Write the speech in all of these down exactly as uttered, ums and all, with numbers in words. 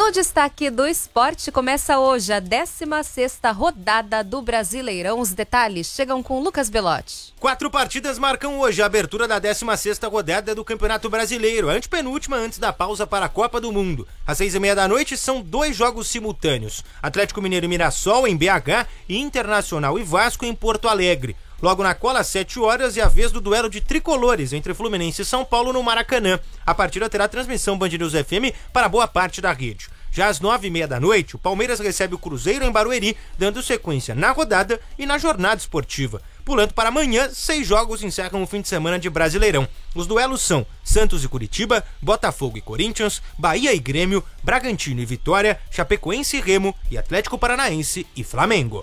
No destaque do esporte, começa hoje a décima sexta rodada do Brasileirão. Os detalhes chegam com Lucas Belotti. Quatro partidas marcam hoje a abertura da décima sexta rodada do Campeonato Brasileiro, a antepenúltima antes da pausa para a Copa do Mundo. Às seis e meia da noite são dois jogos simultâneos: Atlético Mineiro e Mirassol em B H e Internacional e Vasco em Porto Alegre. Logo na cola, às sete horas, é a vez do duelo de tricolores entre Fluminense e São Paulo no Maracanã. A partida terá transmissão Band News F M para boa parte da rede. Já às nove e meia da noite, o Palmeiras recebe o Cruzeiro em Barueri, dando sequência na rodada e na jornada esportiva. Pulando para amanhã, seis jogos encerram o fim de semana de Brasileirão. Os duelos são Santos e Curitiba, Botafogo e Corinthians, Bahia e Grêmio, Bragantino e Vitória, Chapecoense e Remo e Atlético Paranaense e Flamengo.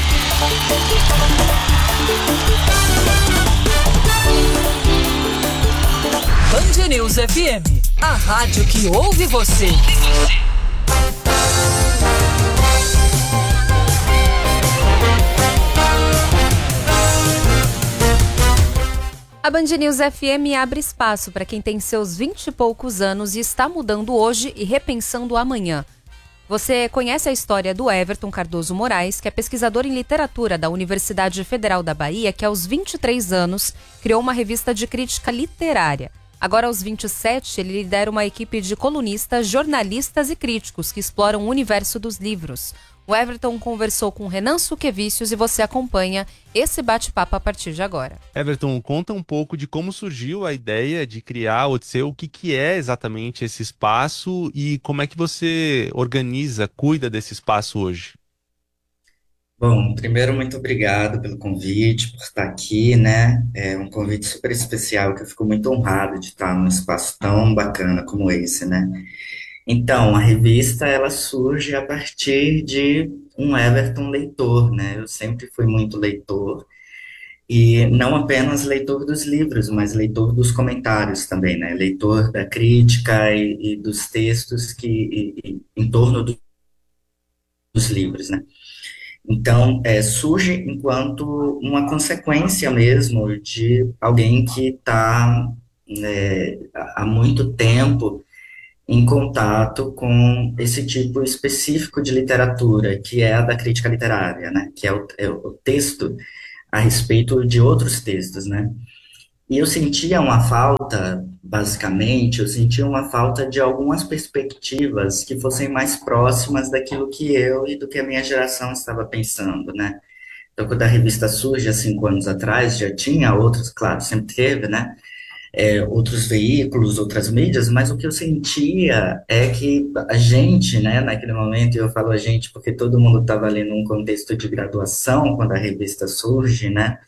Band News F M, a rádio que ouve você. A Band News F M abre espaço para quem tem seus vinte e poucos anos e está mudando hoje e repensando amanhã. Você conhece a história do Everton Cardoso Moraes, que é pesquisador em literatura da Universidade Federal da Bahia, que aos vinte e três anos criou uma revista de crítica literária. Agora, aos vinte e sete, ele lidera uma equipe de colunistas, jornalistas e críticos que exploram o universo dos livros. O Everton conversou com Renan Suquevicius e você acompanha esse bate-papo a partir de agora. Everton, conta um pouco de como surgiu a ideia de criar a Odisseu, o que, que é exatamente esse espaço e como é que você organiza, cuida desse espaço hoje? Bom, primeiro, muito obrigado pelo convite, por estar aqui, né? É um convite super especial, que eu fico muito honrado de estar num espaço tão bacana como esse, né? Então, a revista, ela surge a partir de um Everton leitor, né? Eu sempre fui muito leitor, e não apenas leitor dos livros, mas leitor dos comentários também, né? Leitor da crítica e, e dos textos que, e, e, em torno do, dos livros, né? Então, é, surge enquanto uma consequência mesmo de alguém que está é, há muito tempo em contato com esse tipo específico de literatura, que é a da crítica literária, né? Que é o, é o texto a respeito de outros textos, né? E eu sentia uma falta, basicamente, eu sentia uma falta de algumas perspectivas que fossem mais próximas daquilo que eu e do que a minha geração estava pensando, né? Então, quando a revista surge há cinco anos atrás, já tinha outros, claro, sempre teve, né? É, outros veículos, outras mídias, mas o que eu sentia é que a gente, né, naquele momento, e eu falo a gente porque todo mundo estava ali num contexto de graduação, quando a revista surge, né,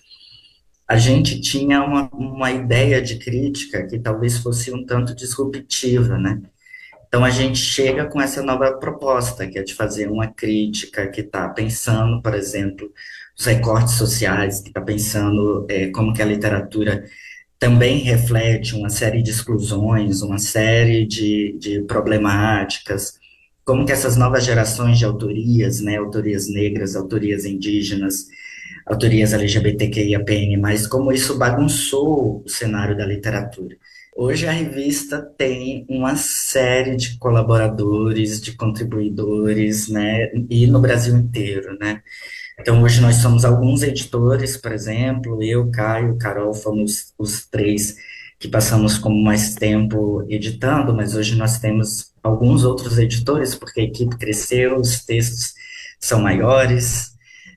a gente tinha uma, uma ideia de crítica que talvez fosse um tanto disruptiva, né? Então a gente chega com essa nova proposta, que é de fazer uma crítica que está pensando, por exemplo, os recortes sociais, que está pensando é, como que a literatura também reflete uma série de exclusões, uma série de, de problemáticas, como que essas novas gerações de autorias, né, autorias negras, autorias indígenas, autorias L G B T Q I A P N, mas como isso bagunçou o cenário da literatura. Hoje a revista tem uma série de colaboradores, de contribuidores, né, e no Brasil inteiro, né. Então hoje nós somos alguns editores, por exemplo, eu, Caio, Carol, fomos os três que passamos como mais tempo editando, mas hoje nós temos alguns outros editores, porque a equipe cresceu, os textos são maiores,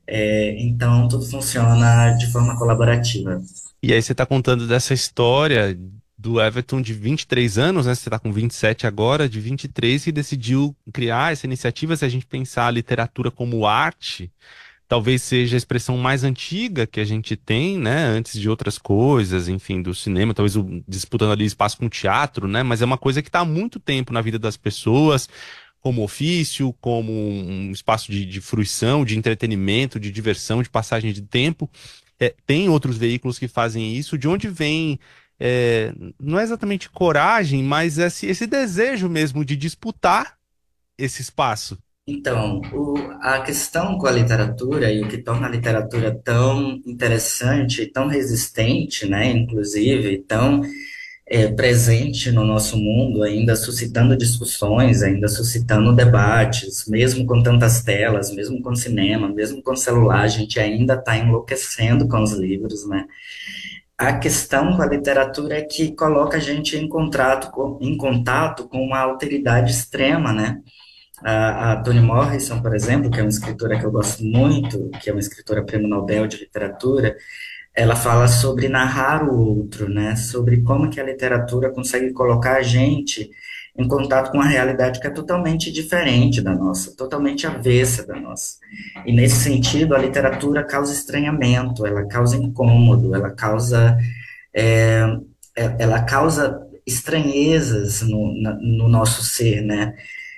é, então tudo funciona de forma colaborativa. E aí você está contando dessa história do Everton de vinte e três anos, né? Você está com vinte e sete agora, de vinte e três, que decidiu criar essa iniciativa. Se a gente pensar a literatura como arte, talvez seja a expressão mais antiga que a gente tem, né, antes de outras coisas, enfim, do cinema, talvez o, disputando ali espaço com o teatro, né, mas é uma coisa que está há muito tempo na vida das pessoas, como ofício, como um espaço de, de fruição, de entretenimento, de diversão, de passagem de tempo. É, tem outros veículos que fazem isso. De onde vem, é, não é exatamente coragem, mas esse, esse desejo mesmo de disputar esse espaço? Então, o, a questão com a literatura e o que torna a literatura tão interessante, tão resistente, né, inclusive, tão é, presente no nosso mundo, ainda suscitando discussões, ainda suscitando debates, mesmo com tantas telas, mesmo com cinema, mesmo com celular, a gente ainda está enlouquecendo com os livros, né? A questão com a literatura é que coloca a gente em contato com, em contato com uma alteridade extrema, né? A, a Toni Morrison, por exemplo, que é uma escritora que eu gosto muito, que é uma escritora prêmio Nobel de literatura, ela fala sobre narrar o outro, né? Sobre como que a literatura consegue colocar a gente em contato com uma realidade que é totalmente diferente da nossa, totalmente avessa da nossa. E nesse sentido, a literatura causa estranhamento, ela causa incômodo, ela causa, é, ela causa estranhezas no, na, no nosso ser, né?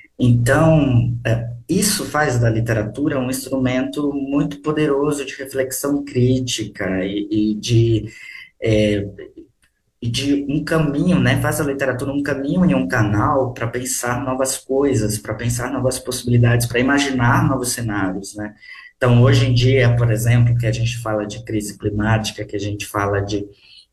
Então, é, isso faz da literatura um instrumento muito poderoso de reflexão crítica e, e de, é, e de um caminho, né? Faz a literatura um caminho e um canal para pensar novas coisas, para pensar novas possibilidades, para imaginar novos cenários, né? Então, hoje em dia, por exemplo, que a gente fala de crise climática, que a gente fala de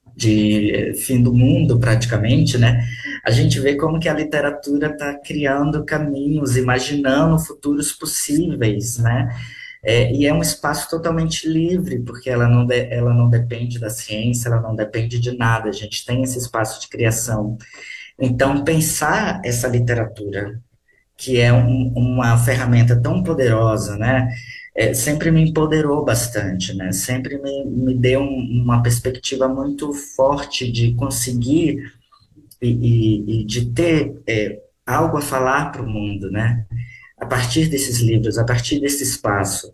de fim do mundo, praticamente, né? A gente vê como que a literatura está criando caminhos, imaginando futuros possíveis, né? É, e é um espaço totalmente livre, porque ela não, de, ela não depende da ciência, ela não depende de nada, a gente tem esse espaço de criação. Então, pensar essa literatura, que é um, uma ferramenta tão poderosa, né? É, sempre me empoderou bastante, né? Sempre me, me deu um, uma perspectiva muito forte de conseguir e, e, e de ter é, algo a falar para o mundo, né? A partir desses livros, a partir desse espaço.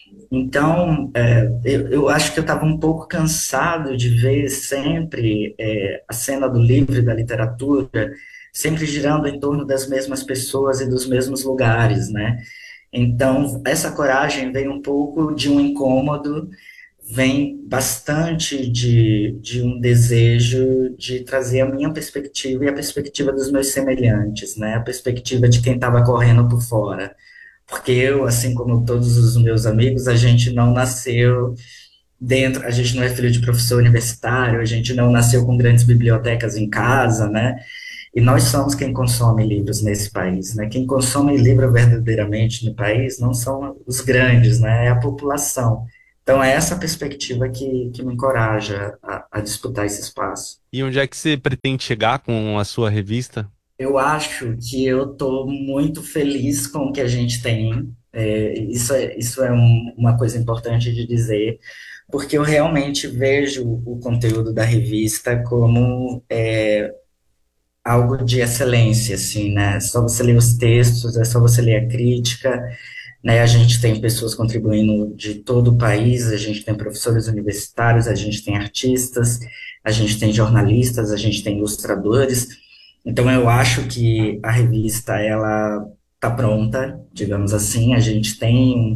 Então, é, eu, eu acho que eu estava um pouco cansado de ver sempre é, a cena do livro e da literatura sempre girando em torno das mesmas pessoas e dos mesmos lugares, né? Então, essa coragem vem um pouco de um incômodo, vem bastante de, de um desejo de trazer a minha perspectiva e a perspectiva dos meus semelhantes, né? A perspectiva de quem estava correndo por fora. Porque eu, assim como todos os meus amigos, a gente não nasceu dentro, a gente não é filho de professor universitário, a gente não nasceu com grandes bibliotecas em casa, né? E nós somos quem consome livros nesse país, né? Quem consome livro verdadeiramente no país não são os grandes, né? É a população. Então é essa perspectiva que, que me encoraja a, a disputar esse espaço. E onde é que você pretende chegar com a sua revista? Eu acho que eu estou muito feliz com o que a gente tem. É, isso é, isso é um, uma coisa importante de dizer, porque eu realmente vejo o conteúdo da revista como é, algo de excelência, assim, né? É só você ler os textos, é só você ler a crítica, né? A gente tem pessoas contribuindo de todo o país, a gente tem professores universitários, a gente tem artistas, a gente tem jornalistas, a gente tem ilustradores. Então, eu acho que a revista, ela está pronta, digamos assim, a gente tem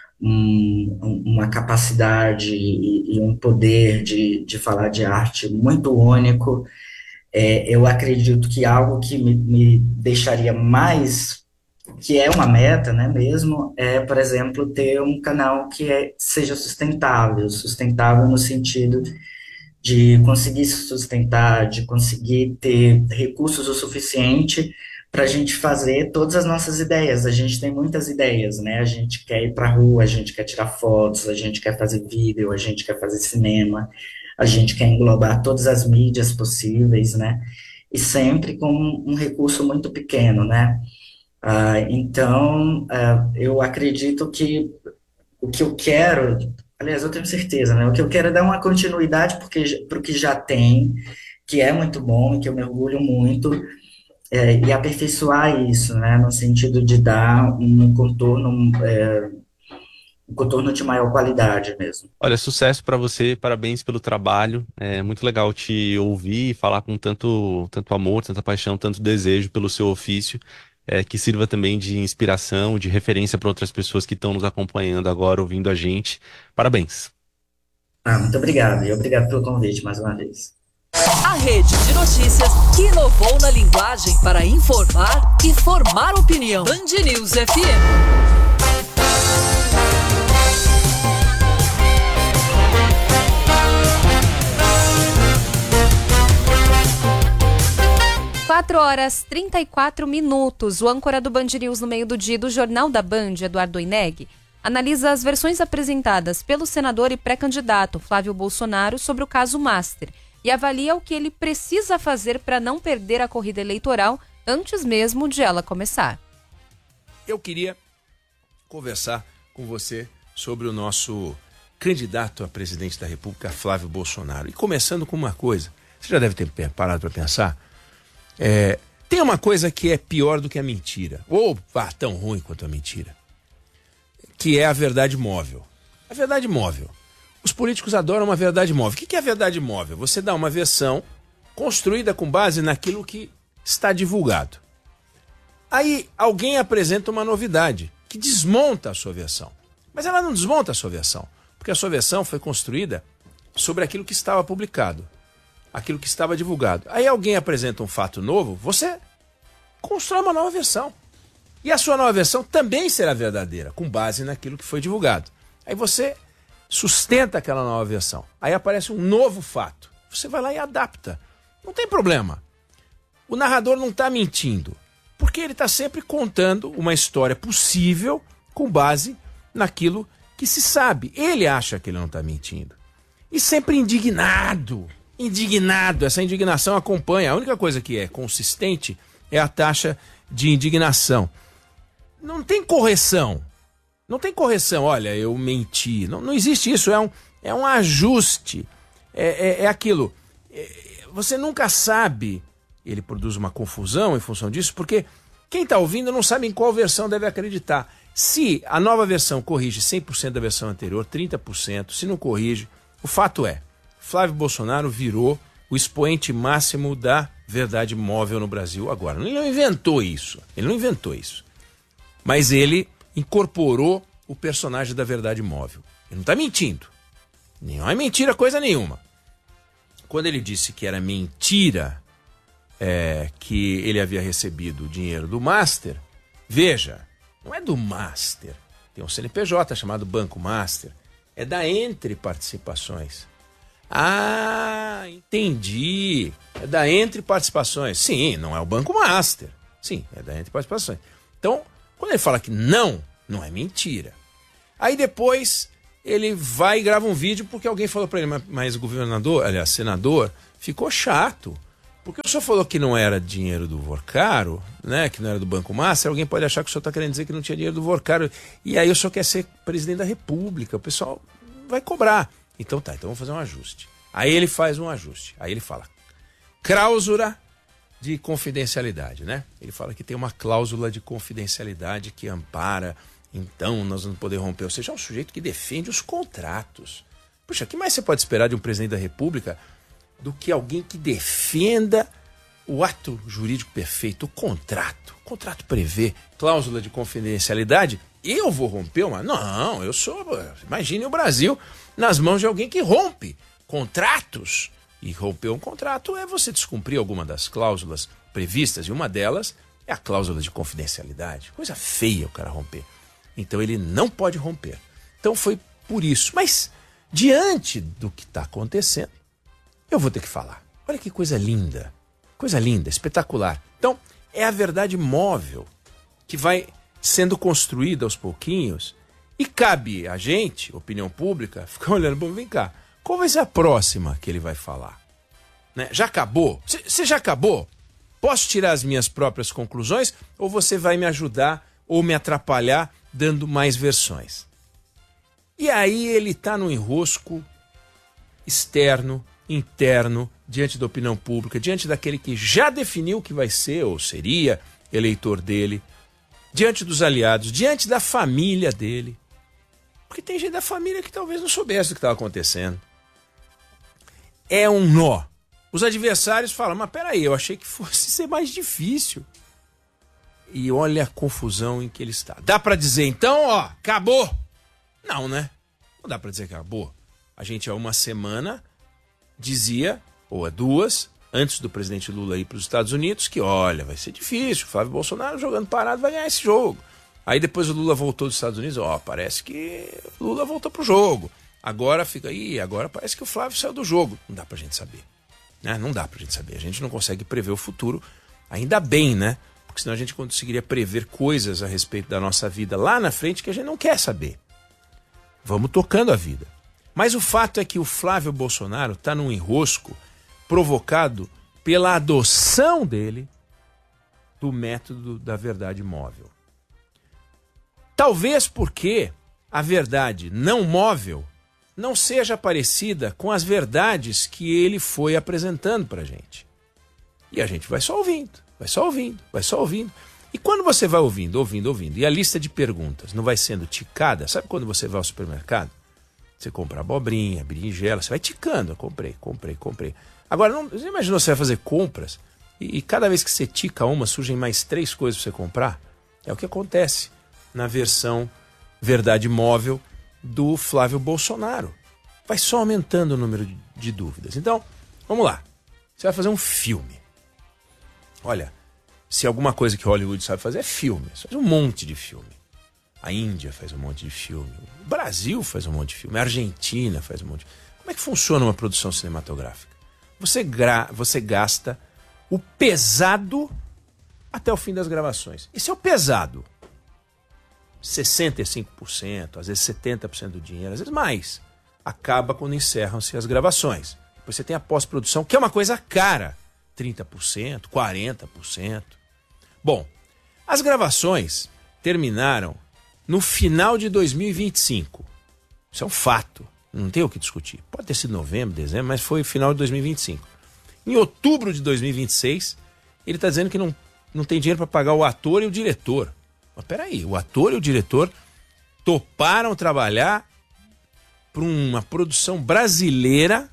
um, uma capacidade e, e um poder de, de falar de arte muito único. É, eu acredito que algo que me, me deixaria mais, que é uma meta, né, mesmo, é, por exemplo, ter um canal que é, seja sustentável, sustentável no sentido de conseguir se sustentar, de conseguir ter recursos o suficiente para a gente fazer todas as nossas ideias. A gente tem muitas ideias, né? A gente quer ir para a rua, a gente quer tirar fotos, a gente quer fazer vídeo, a gente quer fazer cinema, a gente quer englobar todas as mídias possíveis, né? E sempre com um recurso muito pequeno, né? Ah, então, ah, eu acredito que o que eu quero, aliás, eu tenho certeza, né? O que eu quero é dar uma continuidade para o que já tem, que é muito bom e que eu me orgulho muito, é, e aperfeiçoar isso, né? No sentido de dar um contorno, é, um contorno de maior qualidade mesmo. Olha, sucesso para você, parabéns pelo trabalho. É muito legal te ouvir e falar com tanto, tanto amor, tanta paixão, tanto desejo pelo seu ofício. É, que sirva também de inspiração, de referência para outras pessoas que estão nos acompanhando agora, ouvindo a gente. Parabéns. Ah, muito obrigado, e obrigado pelo convite mais uma vez. A rede de notícias que inovou na linguagem para informar e formar opinião. Band News F M. quatro horas e trinta e quatro minutos. O âncora do Band News no meio do dia do Jornal da Band, Eduardo Oineg, analisa as versões apresentadas pelo senador e pré-candidato Flávio Bolsonaro sobre o caso Master e avalia o que ele precisa fazer para não perder a corrida eleitoral antes mesmo de ela começar. Eu queria conversar com você sobre o nosso candidato a presidente da República, Flávio Bolsonaro. E começando com uma coisa, você já deve ter parado para pensar, é, tem uma coisa que é pior do que a mentira, ou ah, tão ruim quanto a mentira, que é a verdade móvel. A verdade móvel. Os políticos adoram uma verdade móvel. O que é a verdade móvel? Você dá uma versão construída com base naquilo que está divulgado. Aí alguém apresenta uma novidade que desmonta a sua versão. Mas ela não desmonta a sua versão, porque a sua versão foi construída sobre aquilo que estava publicado, aquilo que estava divulgado. Aí alguém apresenta um fato novo, você constrói uma nova versão. E a sua nova versão também será verdadeira, com base naquilo que foi divulgado. Aí você sustenta aquela nova versão. Aí aparece um novo fato. Você vai lá e adapta. Não tem problema. O narrador não está mentindo, porque ele está sempre contando uma história possível com base naquilo que se sabe. Ele acha que ele não está mentindo. E sempre indignado. Indignado. Essa indignação acompanha. A única coisa que é consistente é a taxa de indignação. Não tem correção. Não tem correção. Olha, eu menti. Não, não existe isso. É um, é um ajuste. É, é, é aquilo. É, você nunca sabe. Ele produz uma confusão em função disso, porque quem está ouvindo não sabe em qual versão deve acreditar. Se a nova versão corrige cem por cento da versão anterior, trinta por cento, se não corrige, o fato é, Flávio Bolsonaro virou o expoente máximo da verdade móvel no Brasil agora. Ele não inventou isso. Ele não inventou isso. Mas ele incorporou o personagem da verdade móvel. Ele não está mentindo. Não é mentira coisa nenhuma. Quando ele disse que era mentira é, que ele havia recebido o dinheiro do Master, veja, não é do Master. Tem um C N P J chamado Banco Master. É da Entre Participações. Ah, entendi. É da Entre Participações. Sim, não é o Banco Master. Sim, é da Entre Participações. Então, quando ele fala que não, não é mentira. Aí depois ele vai e grava um vídeo porque alguém falou para ele, mas, mas o governador, aliás, senador, ficou chato. Porque o senhor falou que não era dinheiro do Vorcaro, né, que não era do Banco Master, alguém pode achar que o senhor está querendo dizer que não tinha dinheiro do Vorcaro. E aí o senhor quer ser presidente da República, o pessoal vai cobrar. Então tá, então vamos fazer um ajuste. Aí ele faz um ajuste. Aí ele fala, cláusula de confidencialidade, né? Ele fala que tem uma cláusula de confidencialidade que ampara, então nós não podemos romper. Ou seja, é um sujeito que defende os contratos. Puxa, o que mais você pode esperar de um presidente da República do que alguém que defenda o ato jurídico perfeito, o contrato? O contrato prevê cláusula de confidencialidade. Eu vou romper uma? Não, eu sou... Imagine o Brasil nas mãos de alguém que rompe contratos. E romper um contrato é você descumprir alguma das cláusulas previstas, e uma delas é a cláusula de confidencialidade. Coisa feia o cara romper. Então ele não pode romper. Então foi por isso. Mas, diante do que está acontecendo, eu vou ter que falar. Olha que coisa linda. Coisa linda, espetacular. Então, é a verdade móvel que vai sendo construída aos pouquinhos e cabe a gente, opinião pública, ficar olhando, bom, vem cá, qual vai ser a próxima que ele vai falar? Né? Já acabou? Você já acabou? Posso tirar as minhas próprias conclusões ou você vai me ajudar ou me atrapalhar dando mais versões? E aí ele está no enrosco externo, interno, diante da opinião pública, diante daquele que já definiu o que vai ser ou seria eleitor dele, diante dos aliados, diante da família dele. Porque tem gente da família que talvez não soubesse o que estava acontecendo. É um nó. Os adversários falam, mas peraí, eu achei que fosse ser mais difícil. E olha a confusão em que ele está. Dá para dizer então, ó, acabou? Não, né? Não dá para dizer que acabou. A gente há uma semana dizia, ou há duas, antes do presidente Lula ir para os Estados Unidos, que olha, vai ser difícil, o Flávio Bolsonaro jogando parado vai ganhar esse jogo. Aí depois o Lula voltou dos Estados Unidos, ó, parece que o Lula voltou pro jogo. Agora fica aí, agora parece que o Flávio saiu do jogo. Não dá pra gente saber, né? Não dá pra gente saber, a gente não consegue prever o futuro. Ainda bem, né? Porque senão a gente conseguiria prever coisas a respeito da nossa vida lá na frente que a gente não quer saber. Vamos tocando a vida. Mas o fato é que o Flávio Bolsonaro está num enrosco provocado pela adoção dele do método da verdade móvel. Talvez porque a verdade não móvel não seja parecida com as verdades que ele foi apresentando para a gente. E a gente vai só ouvindo, vai só ouvindo, vai só ouvindo. E quando você vai ouvindo, ouvindo, ouvindo, e a lista de perguntas não vai sendo ticada, sabe quando você vai ao supermercado? Você compra abobrinha, berinjela, você vai ticando, eu comprei, comprei, comprei. Agora, não, você imaginou você vai fazer compras e, e cada vez que você tica uma, surgem mais três coisas para você comprar? É o que acontece na versão verdade móvel do Flávio Bolsonaro. Vai só aumentando o número de, de dúvidas. Então, vamos lá. Você vai fazer um filme. Olha, se alguma coisa que Hollywood sabe fazer é filme. Você faz um monte de filme. A Índia faz um monte de filme. O Brasil faz um monte de filme. A Argentina faz um monte de filme. Como é que funciona uma produção cinematográfica? Você, gra... Você gasta o pesado até o fim das gravações. Esse é o pesado. sessenta e cinco por cento, às vezes setenta por cento do dinheiro, às vezes mais. Acaba quando encerram-se as gravações. Depois você tem a pós-produção, que é uma coisa cara. trinta por cento, quarenta por cento. Bom, as gravações terminaram no final de dois mil e vinte e cinco. Isso é um fato. Não tem o que discutir. Pode ter sido novembro, dezembro, mas foi final de dois mil e vinte e cinco. Em outubro de dois mil e vinte e seis, ele está dizendo que não, não tem dinheiro para pagar o ator e o diretor. Mas peraí, o ator e o diretor toparam trabalhar para uma produção brasileira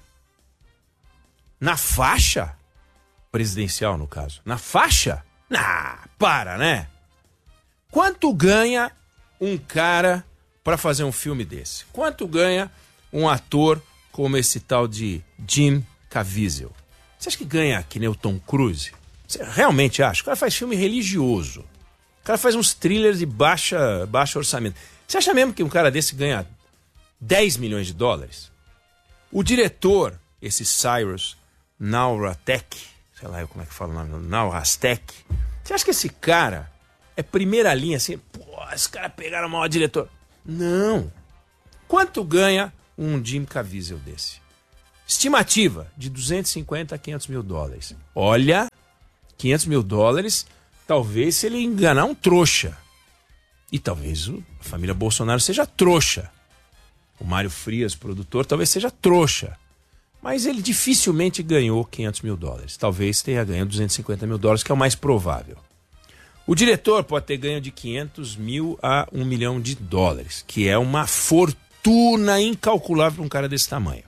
na faixa presidencial, no caso. Na faixa? Ah, para, né? Quanto ganha um cara para fazer um filme desse? Quanto ganha um ator como esse tal de Jim Caviezel? Você acha que ganha que nem o Tom Cruise? Você realmente acha? O cara faz filme religioso. O cara faz uns thrillers de baixa, baixo orçamento. Você acha mesmo que um cara desse ganha dez milhões de dólares? O diretor, esse Cyrus Nauratek, sei lá como é que fala o nome, Naurastek, você acha que esse cara é primeira linha assim? Pô, esse cara pegaram o maior diretor. Não. Quanto ganha um Jim Caviezel desse? Estimativa de duzentos e cinquenta a quinhentos mil dólares. Olha, quinhentos mil dólares, talvez se ele enganar um trouxa. E talvez a família Bolsonaro seja trouxa. O Mário Frias, produtor, talvez seja trouxa. Mas ele dificilmente ganhou quinhentos mil dólares. Talvez tenha ganho duzentos e cinquenta mil dólares, que é o mais provável. O diretor pode ter ganho de quinhentos mil a um milhão de dólares, que é uma fortuna incalculável para um cara desse tamanho.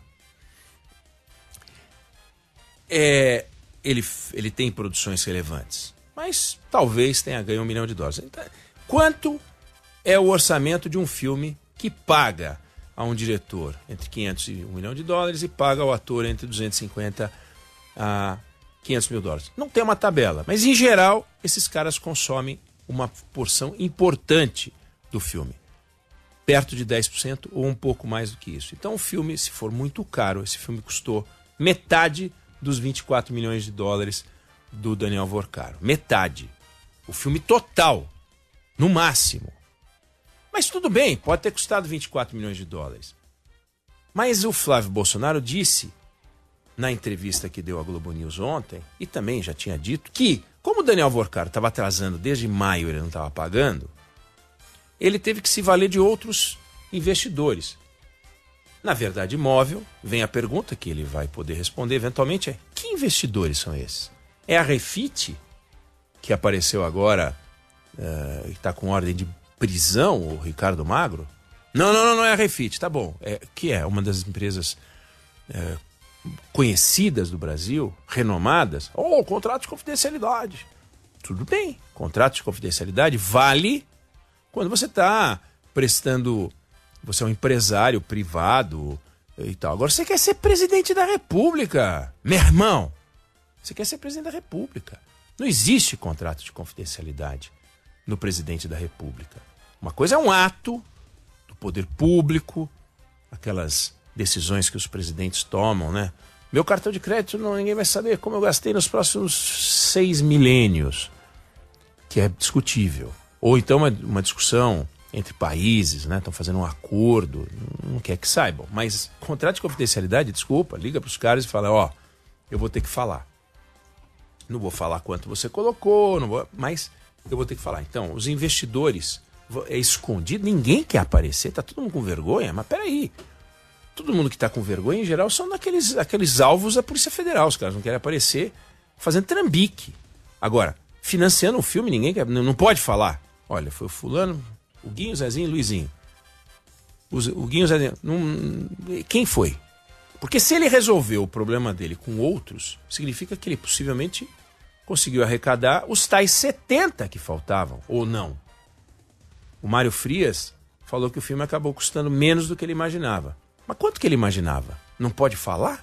É, ele, ele tem produções relevantes, mas talvez tenha ganho um milhão de dólares. Então, quanto é o orçamento de um filme que paga a um diretor entre quinhentos e um milhão de dólares e paga ao ator entre duzentos e cinquenta a quinhentos mil dólares? Não tem uma tabela, mas em geral esses caras consomem uma porção importante do filme, perto de dez por cento ou um pouco mais do que isso. Então o filme, se for muito caro, esse filme custou metade dos vinte e quatro milhões de dólares do Daniel Vorcaro. Metade. O filme total, no máximo. Mas tudo bem, pode ter custado vinte e quatro milhões de dólares. Mas o Flávio Bolsonaro disse, na entrevista que deu à Globo News ontem, e também já tinha dito, que como o Daniel Vorcaro estava atrasando desde maio, ele não estava pagando, ele teve que se valer de outros investidores. Na verdade, imóvel, vem a pergunta que ele vai poder responder eventualmente, é: que investidores são esses? É a Refit, que apareceu agora uh, e está com ordem de prisão, o Ricardo Magro? Não, não, não, não é a Refit, tá bom. É, que é uma das empresas é, conhecidas do Brasil, renomadas. Oh, contrato de confidencialidade. Tudo bem, contrato de confidencialidade vale quando você está prestando... Você é um empresário privado e tal. Agora você quer ser presidente da República. Meu irmão, você quer ser presidente da República. Não existe contrato de confidencialidade no presidente da República. Uma coisa é um ato do poder público, aquelas decisões que os presidentes tomam, né? Meu cartão de crédito, não, ninguém vai saber como eu gastei nos próximos seis milênios, que é discutível. Ou então uma, uma discussão entre países, né? Estão fazendo um acordo, não quer que saibam. Mas contrato de confidencialidade, desculpa, liga para os caras e fala, ó, eu vou ter que falar. Não vou falar quanto você colocou, não vou, mas eu vou ter que falar. Então, os investidores, é escondido, ninguém quer aparecer, tá todo mundo com vergonha, mas peraí. Todo mundo que tá com vergonha, em geral, são daqueles, aqueles alvos da Polícia Federal. Os caras não querem aparecer fazendo trambique. Agora, financiando um filme, ninguém quer, não, não pode falar. Olha, foi o fulano, o Guinho, o Zezinho e o Luizinho. O, o Guinho, o Zezinho, não, quem foi? Porque se ele resolveu o problema dele com outros, significa que ele possivelmente conseguiu arrecadar os tais setenta que faltavam, ou não. O Mário Frias falou que o filme acabou custando menos do que ele imaginava. Mas quanto que ele imaginava? Não pode falar?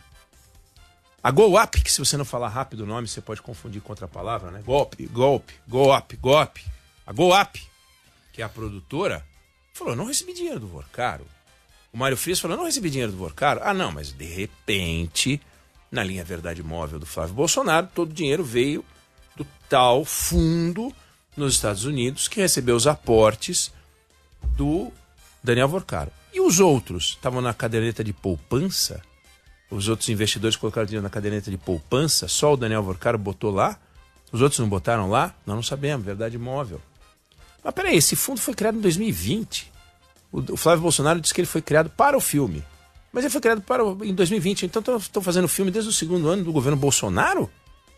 A Go Up, que se você não falar rápido o nome, você pode confundir com outra palavra, né? Golpe, golpe, Go Up, golpe. A Go Up, que é a produtora, falou, não recebi dinheiro do Vorcaro. O Mário Frias falou, não recebi dinheiro do Vorcaro. Ah, não, mas de repente, na linha Verdade Móvel do Flávio Bolsonaro, todo o dinheiro veio do tal fundo nos Estados Unidos que recebeu os aportes do Daniel Vorcaro. E os outros estavam na caderneta de poupança? Os outros investidores colocaram dinheiro na caderneta de poupança? Só o Daniel Vorcaro botou lá? Os outros não botaram lá? Nós não sabemos, Verdade Móvel. Mas peraí, esse fundo foi criado em dois mil e vinte. O Flávio Bolsonaro disse que ele foi criado para o filme. Mas ele foi criado para o, em dois mil e vinte. Então estão fazendo filme desde o segundo ano do governo Bolsonaro?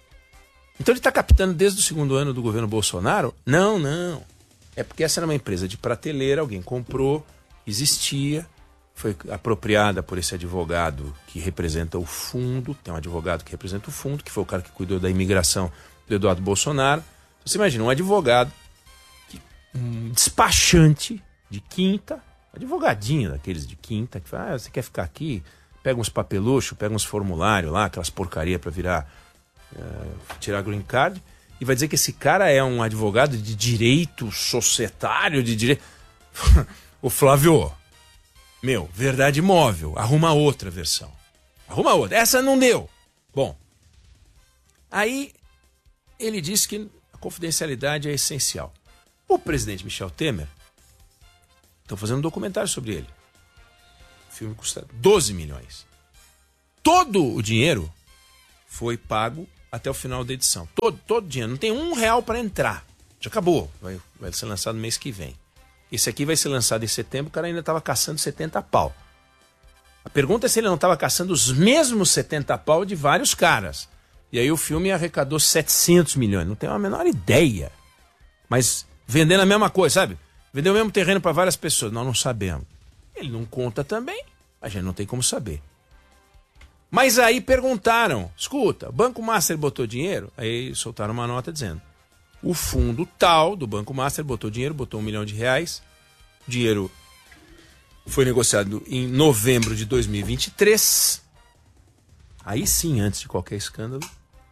Então ele está captando desde o segundo ano do governo Bolsonaro? Não, não. É porque essa era uma empresa de prateleira, alguém comprou, existia, foi apropriada por esse advogado que representa o fundo. Tem um advogado que representa o fundo, que foi o cara que cuidou da imigração do Eduardo Bolsonaro. Você imagina, um advogado, um despachante de quinta, advogadinho daqueles de quinta, que fala, ah, você quer ficar aqui? Pega uns papeluchos, pega uns formulários lá, aquelas porcarias para virar, uh, tirar green card, e vai dizer que esse cara é um advogado de direito societário, de direito... O Flávio, meu, Verdade Móvel, arruma outra versão. Arruma outra, essa não deu. Bom, aí ele disse que a confidencialidade é essencial. O presidente Michel Temer, estão fazendo um documentário sobre ele. O filme custa doze milhões. Todo o dinheiro foi pago até o final da edição. Todo, todo o dinheiro. Não tem um real para entrar. Já acabou. Vai, vai ser lançado no mês que vem. Esse aqui vai ser lançado em setembro. O cara ainda estava caçando setenta pau. A pergunta é se ele não estava caçando os mesmos setenta pau de vários caras. E aí o filme arrecadou setecentos milhões. Não tenho a menor ideia. Mas vendendo a mesma coisa, sabe? Vendeu o mesmo terreno para várias pessoas. Nós não sabemos. Ele não conta também. A gente não tem como saber. Mas aí perguntaram, escuta, o Banco Master botou dinheiro? Aí soltaram uma nota dizendo, o fundo tal do Banco Master botou dinheiro, botou um milhão de reais. O dinheiro foi negociado em novembro de dois mil e vinte e três. Aí sim, antes de qualquer escândalo.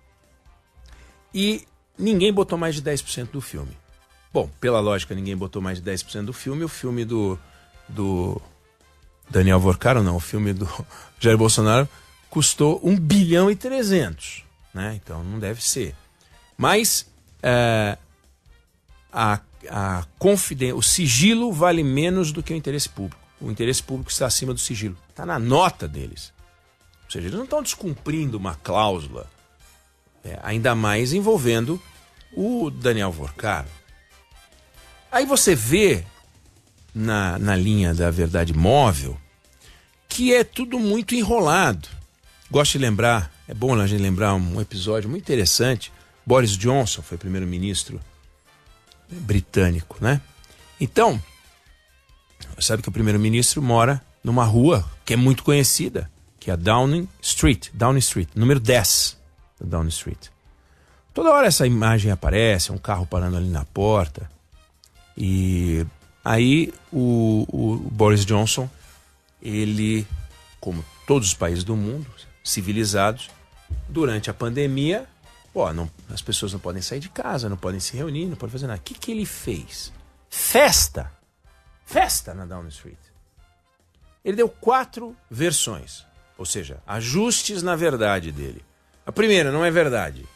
E ninguém botou mais de dez por cento do filme. Bom, pela lógica, ninguém botou mais de dez por cento do filme. O filme do, do Daniel Vorcaro, não, o filme do Jair Bolsonaro custou um bilhão e trezentos, né? Então não deve ser. Mas é, a, a confiden- o sigilo vale menos do que o interesse público. O interesse público está acima do sigilo. Está na nota deles. Ou seja, eles não estão descumprindo uma cláusula, é, ainda mais envolvendo o Daniel Vorcaro. Aí você vê na, na linha da Verdade Móvel que é tudo muito enrolado. Gosto de lembrar, é bom a gente lembrar um episódio muito interessante. Boris Johnson foi primeiro-ministro britânico, né? Então, sabe que o primeiro-ministro mora numa rua que é muito conhecida, que é a Downing Street, Downing Street, número dez da Downing Street. Toda hora essa imagem aparece, um carro parando ali na porta. E aí o, o Boris Johnson, ele, como todos os países do mundo, civilizados, durante a pandemia, ó, não, as pessoas não podem sair de casa, não podem se reunir, não podem fazer nada. O que, que ele fez? Festa! Festa na Downing Street. Ele deu quatro versões, ou seja, ajustes na verdade dele. A primeira não é verdade,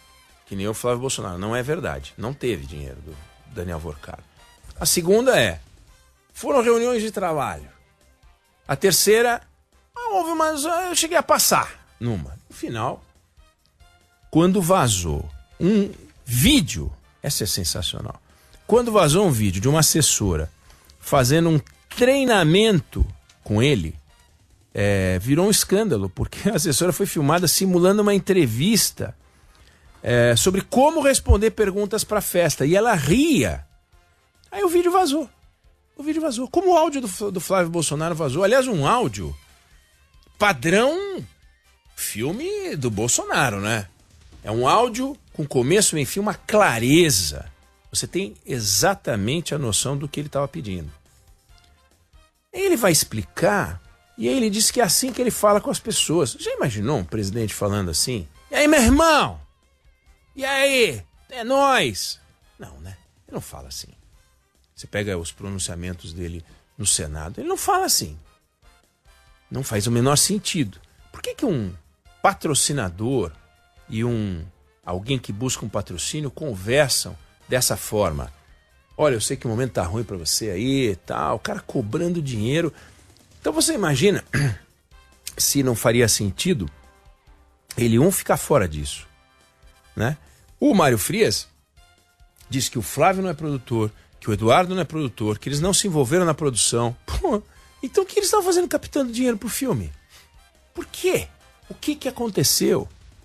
que nem o Flávio Bolsonaro. Não é verdade. Não teve dinheiro do Daniel Vorcaro. A segunda é, foram reuniões de trabalho. A terceira, ah, houve umas, eu cheguei a passar numa. No final, quando vazou um vídeo, essa é sensacional, quando vazou um vídeo de uma assessora fazendo um treinamento com ele, é, virou um escândalo, porque a assessora foi filmada simulando uma entrevista é, sobre como responder perguntas para a festa, e ela ria. Aí o vídeo vazou. O vídeo vazou. Como o áudio do, do Flávio Bolsonaro vazou. Aliás, um áudio padrão filme do Bolsonaro, né? É um áudio com começo e fim, uma clareza. Você tem exatamente a noção do que ele estava pedindo. Ele vai explicar, e aí ele diz que é assim que ele fala com as pessoas. Já imaginou um presidente falando assim? E aí, meu irmão? E aí? É nóis? Não, né? Ele não fala assim. Você pega os pronunciamentos dele no Senado, ele não fala assim. Não faz o menor sentido. Por que que um patrocinador e um alguém que busca um patrocínio conversam dessa forma? Olha, eu sei que o momento tá ruim para você aí, tal, o cara cobrando dinheiro. Então você imagina se não faria sentido ele um ficar fora disso, né? O Mário Frias diz que o Flávio não é produtor, que o Eduardo não é produtor, que eles não se envolveram na produção. Pô, então o que eles estavam fazendo captando dinheiro pro filme? Por quê? O que que aconteceu?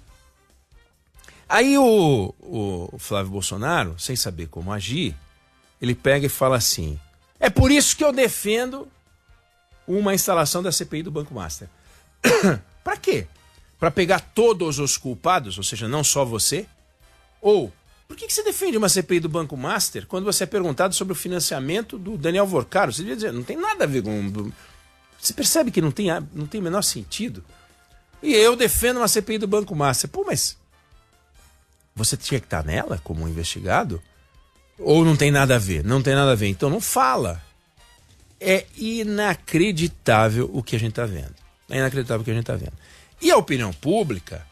Aí o, o Flávio Bolsonaro, sem saber como agir, ele pega e fala assim, é por isso que eu defendo uma instalação da C P I do Banco Master. Para quê? Para pegar todos os culpados, ou seja, não só você? Ou, por que que você defende uma C P I do Banco Master quando você é perguntado sobre o financiamento do Daniel Vorcaro? Você devia dizer, não tem nada a ver com... Você percebe que não tem, não tem o menor sentido? E eu defendo uma C P I do Banco Master. Pô, mas você tinha que estar nela como investigado? Ou não tem nada a ver? Não tem nada a ver. Então não fala. É inacreditável o que a gente está vendo. É inacreditável o que a gente está vendo. E a opinião pública,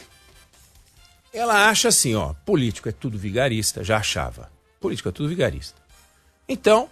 ela acha assim, ó, político é tudo vigarista, já achava. Político é tudo vigarista. Então,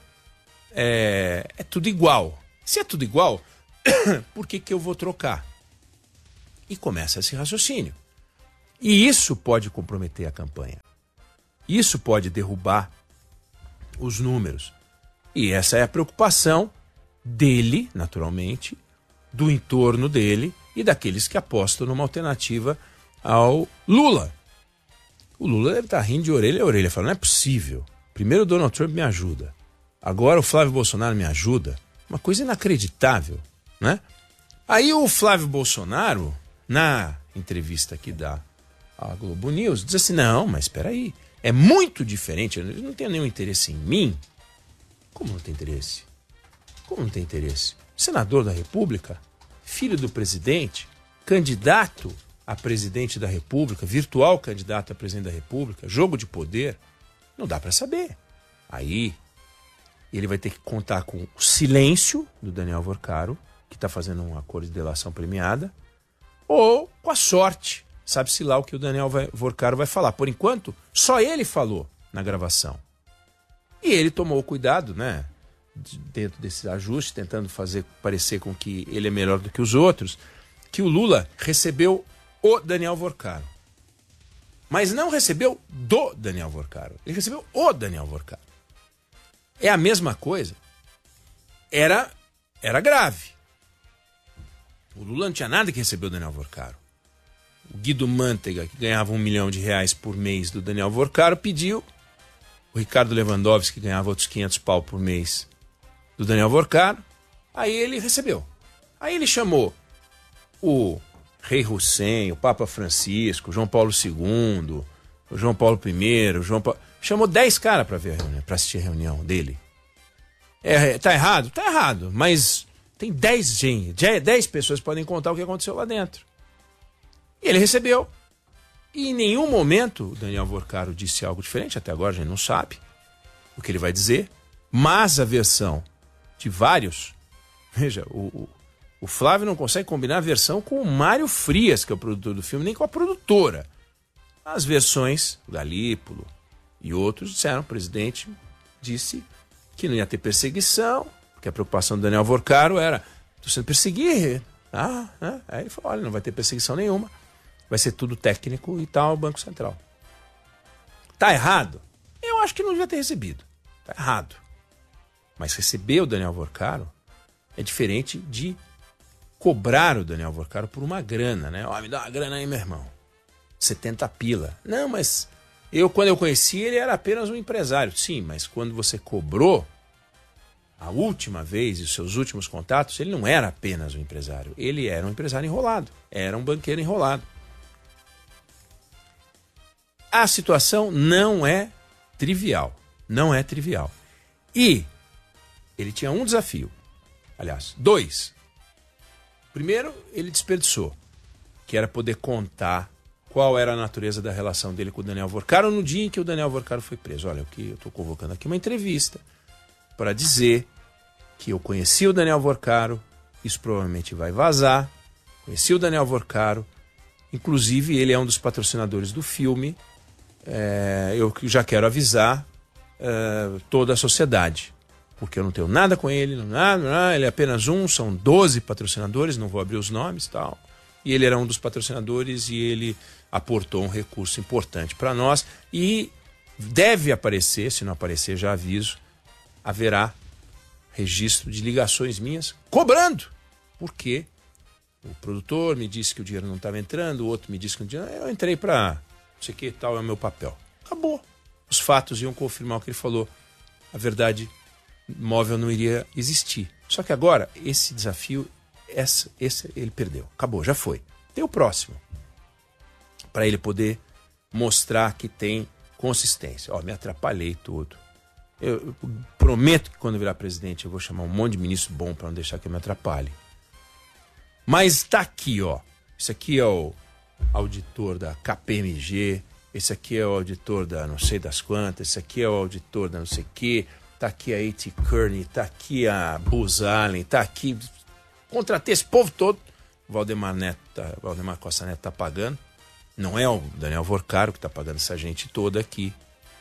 é, é tudo igual. Se é tudo igual, por que que eu vou trocar? E começa esse raciocínio. E isso pode comprometer a campanha. Isso pode derrubar os números. E essa é a preocupação dele, naturalmente, do entorno dele e daqueles que apostam numa alternativa ao Lula. O Lula deve estar rindo de orelha a orelha, falando, não é possível. Primeiro o Donald Trump me ajuda. Agora o Flávio Bolsonaro me ajuda. Uma coisa inacreditável, né? Aí o Flávio Bolsonaro, na entrevista que dá à Globo News, diz assim, não, mas espera aí. É muito diferente, ele não tem nenhum interesse em mim. Como não tem interesse? Como não tem interesse? Senador da República, filho do presidente, candidato a presidente da República, virtual candidato a presidente da República, jogo de poder, não dá para saber. Aí ele vai ter que contar com o silêncio do Daniel Vorcaro, que está fazendo um acordo de delação premiada, ou com a sorte. Sabe-se lá o que o Daniel Vorcaro vai falar. Por enquanto, só ele falou na gravação. E ele tomou cuidado, né? Dentro desse ajuste, tentando fazer parecer com que ele é melhor do que os outros, que o Lula recebeu o Daniel Vorcaro. Mas não recebeu do Daniel Vorcaro. Ele recebeu o Daniel Vorcaro. É a mesma coisa. Era, era grave. O Lula não tinha nada que recebeu o Daniel Vorcaro. O Guido Mantega, que ganhava um milhão de reais por mês do Daniel Vorcaro, pediu. O Ricardo Lewandowski, que ganhava outros quinhentos pau por mês do Daniel Vorcaro. Aí ele recebeu. Aí ele chamou o Rei Hussein, o Papa Francisco, o João Paulo segundo, o João Paulo primeiro, o João Paulo... Chamou dez caras para ver a reunião, para assistir a reunião dele. É, tá errado? Tá errado, mas tem dez gente, dez pessoas que podem contar o que aconteceu lá dentro. E ele recebeu. E em nenhum momento o Daniel Vorcaro disse algo diferente, até agora a gente não sabe o que ele vai dizer, mas a versão de vários, veja, o, o, o Flávio não consegue combinar a versão com o Mário Frias, que é o produtor do filme, nem com a produtora. As versões, o Galípolo e outros disseram, o presidente disse que não ia ter perseguição, porque a preocupação do Daniel Vorcaro era, estou sendo perseguido. Ah, né? Aí ele falou, olha, não vai ter perseguição nenhuma, vai ser tudo técnico e tal, Banco Central. Tá errado? Eu acho que não devia ter recebido. Tá errado. Mas receber o Daniel Vorcaro é diferente de cobrar o Daniel Vorcaro por uma grana, né? Ó, me dá uma grana aí, meu irmão. setenta pila. Não, mas eu, quando eu conheci, ele era apenas um empresário. Sim, mas quando você cobrou a última vez e os seus últimos contatos, ele não era apenas um empresário. Ele era um empresário enrolado. Era um banqueiro enrolado. A situação não é trivial. Não é trivial. E ele tinha um desafio. Aliás, dois. Primeiro, ele desperdiçou, que era poder contar qual era a natureza da relação dele com o Daniel Vorcaro no dia em que o Daniel Vorcaro foi preso. Olha, o que eu estou convocando aqui uma entrevista para dizer que eu conheci o Daniel Vorcaro, isso provavelmente vai vazar, conheci o Daniel Vorcaro, inclusive ele é um dos patrocinadores do filme, é, eu já quero avisar é, toda a sociedade, porque eu não tenho nada com ele, nada, nada, ele é apenas um, são doze patrocinadores, não vou abrir os nomes e tal. E ele era um dos patrocinadores e ele aportou um recurso importante para nós. E deve aparecer, se não aparecer já aviso, haverá registro de ligações minhas cobrando. Porque o produtor me disse que o dinheiro não estava entrando, o outro me disse que o dinheiro... Eu entrei para não sei o que, tal é o meu papel. Acabou. Os fatos iam confirmar o que ele falou. A verdade... móvel não iria existir. Só que agora, esse desafio, esse, esse ele perdeu. Acabou, já foi. Tem o próximo. Para ele poder mostrar que tem consistência. Ó, me atrapalhei tudo. Eu, eu prometo que quando eu virar presidente eu vou chamar um monte de ministro bom para não deixar que eu me atrapalhe. Mas tá aqui, ó. Esse aqui é o auditor da K P M G, esse aqui é o auditor da não sei das quantas, esse aqui é o auditor da não sei o quê. Tá aqui a A T Kearney, tá aqui a Booz Allen, tá aqui... Contratei esse povo todo. O Valdemar Neto, tá, Valdemar Costa Neto tá pagando. Não é o Daniel Vorcaro que tá pagando essa gente toda aqui.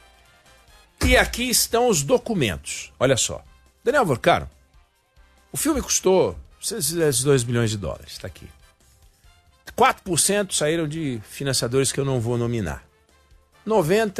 E aqui estão os documentos. Olha só. Daniel Vorcaro, o filme custou dois bilhões de dólares, tá aqui. quatro por cento saíram de financiadores que eu não vou nominar. noventa